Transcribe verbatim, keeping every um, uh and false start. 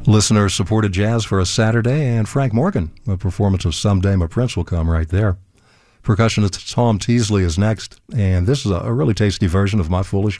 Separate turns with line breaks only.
Listener-supported jazz for a Saturday, and Frank Morgan, a performance of Someday My Prince Will Come right there. Percussionist Tom Teasley is next, and this is a really tasty version of My Foolish